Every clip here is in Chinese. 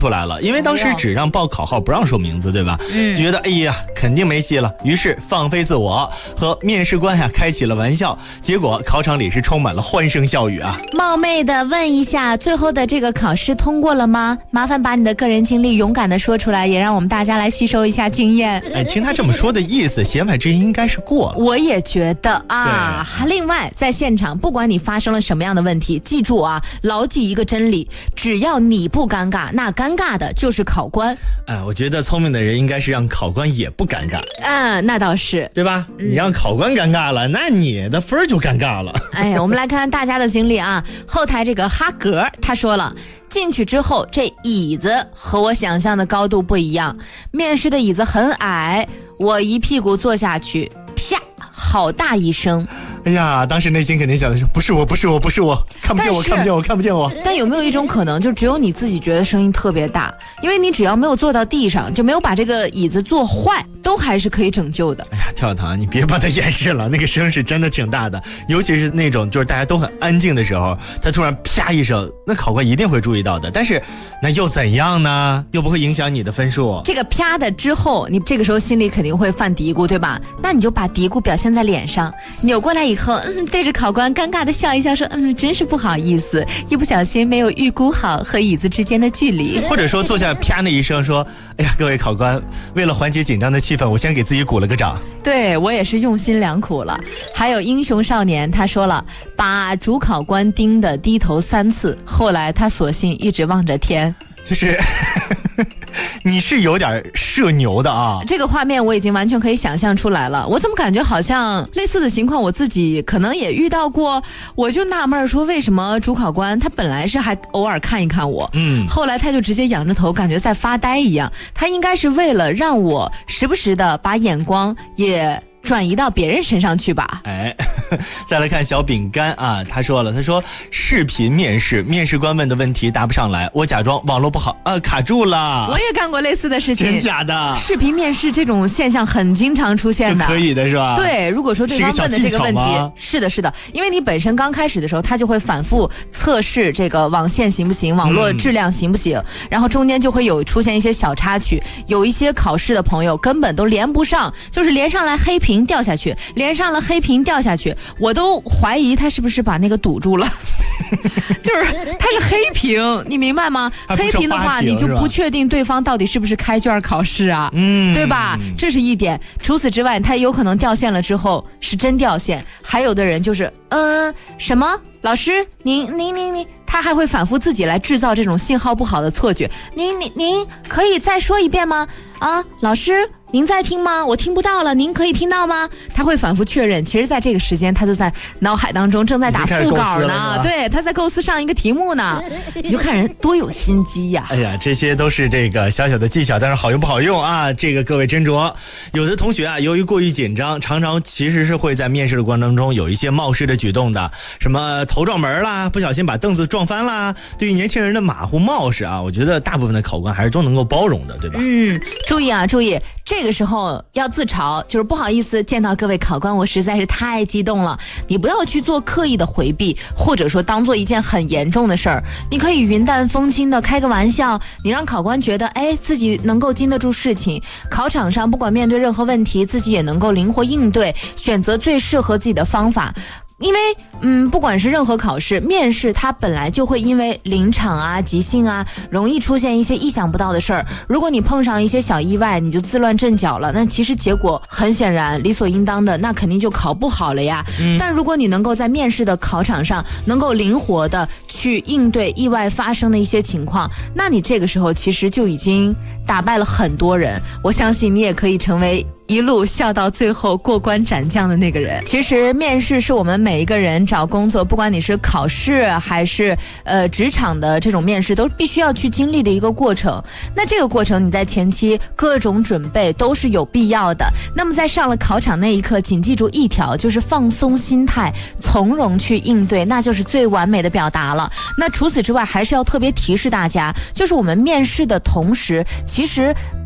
出来了，因为当时只让报考号不让说名字，对吧？就觉得哎呀肯定没戏了，于是放飞自我，和面试官开起了玩笑，结果考场里是充满了欢声笑语啊。 冒昧的问一下，最后的这个考试通过了吗？麻烦把你的个人经历勇敢的说出来，也让我们大家来吸收一下经验。 听他这么说的意思，弦外之音应该是过了。 我也觉得啊。另外，在现场不管你发生了什么样的问题，记住啊，牢记一个真理，只要你不尴尬，那尴尬的就是考官。 我觉得聪明的人应该是让考官也不尴尬。 那倒是， 对吧？你让考官尴尬了，那你的分就尴尬了。 我们来看看大家的经历啊。后台这个哈格他说了，进去之后这椅子和我想象的高度不一样，面试的椅子很矮，我一屁股坐下去，啪，好大一声。 哎呀，当时内心肯定想的是不是我，看不见我。 但有没有一种可能，就只有你自己觉得声音特别大，因为你只要没有坐到地上，就没有把这个椅子坐坏，都还是可以拯救的。 哎呀，跳糖，你别把它掩饰了，那个声是真的挺大的，尤其是那种就是大家都很安静的时候，他突然啪一声，那考官一定会注意到的。但是那又怎样呢？又不会影响你的分数。 这个啪的之后，你这个时候心里肯定会犯嘀咕，对吧？那你就把嘀咕表现在脸上，扭过来以后，对着考官尴尬的笑一笑，说真是不好意思，一不小心没有预估好和椅子之间的距离。 或者说坐下啪那一声说，哎呀，各位考官，为了缓解紧张的气氛，我先给自己鼓了个掌。 对，我也是用心良苦了。还有英雄少年他说了，把主考官盯得低头3次，后来他索性一直望着天。 就是你是有点社牛的啊， 这个画面我已经完全可以想象出来了。我怎么感觉好像类似的情况我自己可能也遇到过，我就纳闷说为什么主考官他本来是还偶尔看一看我，后来他就直接仰着头感觉在发呆一样，他应该是为了让我时不时的把眼光也转移到别人身上去吧。 再来看小饼干啊，他说视频面试，面试官问的问题答不上来，我假装网络不好卡住了。我也干过类似的事情。 真假的？ 视频面试这种现象很经常出现的。 就可以的是吧？ 对，如果说对方问的这个问题，是的，因为你本身刚开始的时候他就会反复测试这个网线行不行，网络质量行不行，然后中间就会有出现一些小插曲，有一些考试的朋友根本都连不上，就是连上来黑屏掉下去，连上了黑屏掉下去，我都怀疑他是不是把那个堵住了。就是他是黑屏，你明白吗？黑屏的话你就不确定对方到底是不是开卷考试啊，对吧？这是一点。除此之外，他有可能掉线了之后是真掉线，还有的人就是什么老师您他还会反复自己来制造这种信号不好的错觉。您可以再说一遍吗？老师您在听吗？我听不到了，您可以听到吗？他会反复确认，其实在这个时间他就在脑海当中正在打副稿呢，对，他在构思上一个题目呢。你就看人多有心机呀。 哎呀，这些都是这个小小的技巧，但是好用不好用啊，这个各位斟酌。有的同学啊，由于过于紧张，常常其实是会在面试的过程当中有一些冒失的举动的，什么头撞门啦，不小心把凳子撞翻啦，对于年轻人的马虎冒失啊，我觉得大部分的考官还是都能够包容的，对吧？ 注意，这个时候要自嘲，就是不好意思，见到各位考官我实在是太激动了。你不要去做刻意的回避，或者说当做一件很严重的事儿，你可以云淡风轻的开个玩笑，你让考官觉得自己能够经得住事情，考场上不管面对任何问题，自己也能够灵活应对，选择最适合自己的方法。因为不管是任何考试面试，它本来就会因为临场啊即兴啊容易出现一些意想不到的事儿，如果你碰上一些小意外，你就自乱阵脚了，那其实结果很显然理所应当的，那肯定就考不好了呀。但如果你能够在面试的考场上能够灵活的去应对意外发生的一些情况，那你这个时候其实就已经打败了很多人，我相信你也可以成为一路笑到最后过关斩将的那个人。其实面试是我们每一个人找工作，不管你是考试还是职场的这种面试，都必须要去经历的一个过程。那这个过程你在前期各种准备都是有必要的，那么在上了考场那一刻，谨记住一条，就是放松心态，从容去应对，那就是最完美的表达了。那除此之外，还是要特别提示大家，就是我们面试的同时，其实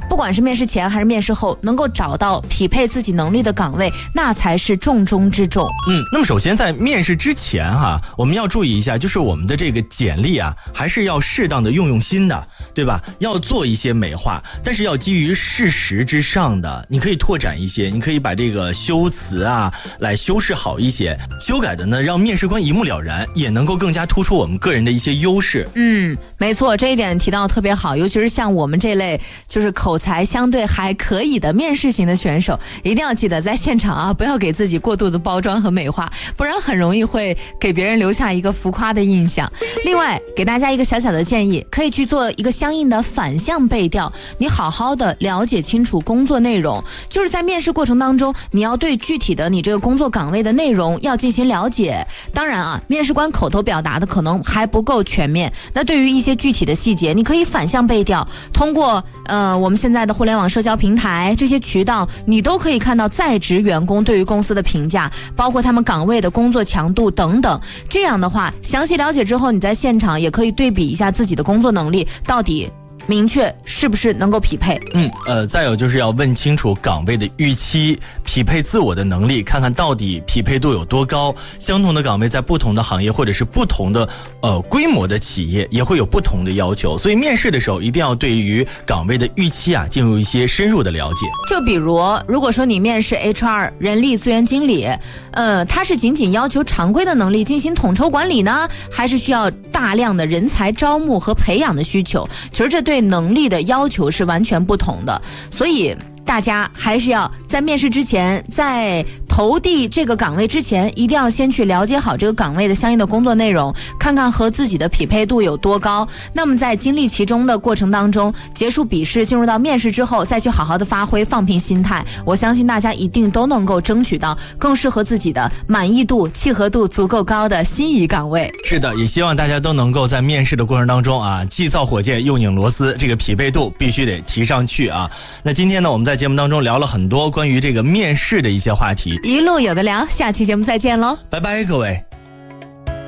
不管是面试前还是面试后，能够找到匹配自己能力的岗位，那才是重中之重。 那么首先在面试之前我们要注意一下，就是我们的这个简历还是要适当的用心的，对吧？要做一些美化，但是要基于事实之上的，你可以拓展一些，你可以把这个修辞来修饰好一些，修改的呢让面试官一目了然，也能够更加突出我们个人的一些优势。 没错，这一点提到的特别好，尤其是像我们这类就是口才相对还可以的面试型的选手，一定要记得在现场不要给自己过度的包装和美化，不然很容易会给别人留下一个浮夸的印象。另外给大家一个小小的建议，可以去做一个相应的反向背调，你好好的了解清楚工作内容，就是在面试过程当中，你要对具体的你这个工作岗位的内容要进行了解。当然面试官口头表达的可能还不够全面，那对于一些具体的细节，你可以反向背调，通过我们现在的互联网社交平台这些渠道，你都可以看到在职员工对于公司的评价，包括他们岗位的工作强度等等。这样的话，详细了解之后，你在现场也可以对比一下自己的工作能力到底明确是不是能够匹配。 再有就是要问清楚岗位的预期，匹配自我的能力，看看到底匹配度有多高。相同的岗位在不同的行业或者是不同的规模的企业也会有不同的要求，所以面试的时候一定要对于岗位的预期进入一些深入的了解。 就比如果说你面试 HR 人力资源经理，他是仅仅要求常规的能力进行统筹管理呢，还是需要大量的人才招募和培养的需求？其实这对能力的要求是完全不同的，所以大家还是要在面试之前，在投递这个岗位之前，一定要先去了解好这个岗位的相应的工作内容，看看和自己的匹配度有多高。那么在经历其中的过程当中，结束笔试进入到面试之后，再去好好的发挥，放平心态，我相信大家一定都能够争取到更适合自己的满意度、契合度足够高的心仪岗位。 是的，也希望大家都能够在面试的过程当中既造火箭又拧螺丝，这个匹配度必须得提上去那今天呢，我们在节目当中聊了很多关于这个面试的一些话题， 一路有的聊，下期节目再见喽， 拜拜各位。